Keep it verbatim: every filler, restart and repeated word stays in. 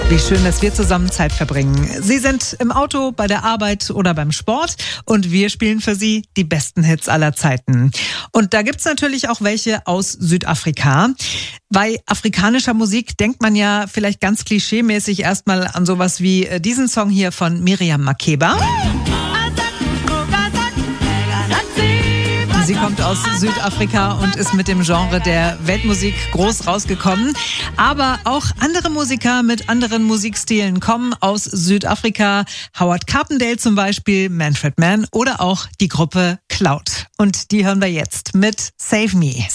Wie schön, dass wir zusammen Zeit verbringen. Sie sind im Auto, bei der Arbeit oder beim Sport und wir spielen für Sie die besten Hits aller Zeiten. Und da gibt's natürlich auch welche aus Südafrika. Bei afrikanischer Musik denkt man ja vielleicht ganz klischeemäßig erstmal an sowas wie diesen Song hier von Miriam Makeba. Sie kommt aus Südafrika und ist mit dem Genre der Weltmusik groß rausgekommen. Aber auch andere Musiker mit anderen Musikstilen kommen aus Südafrika. Howard Carpendale zum Beispiel, Manfred Mann oder auch die Gruppe Cloud. Und die hören wir jetzt mit Save Me.